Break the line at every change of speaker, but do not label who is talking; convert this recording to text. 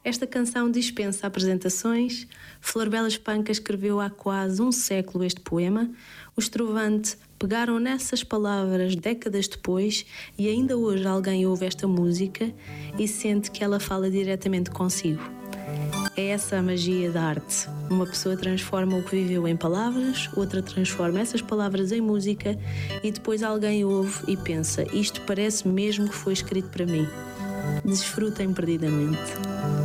Esta canção dispensa apresentações. Florbela Espanca escreveu há quase um século este poema. Os Trovante pegaram nessas palavras décadas depois e ainda hoje alguém ouve esta música e sente que ela fala diretamente consigo. É essa a magia da arte. Uma pessoa transforma o que viveu em palavras, outra transforma essas palavras em música e depois alguém ouve e pensa: isto parece mesmo que foi escrito para mim. Desfrutem perdidamente.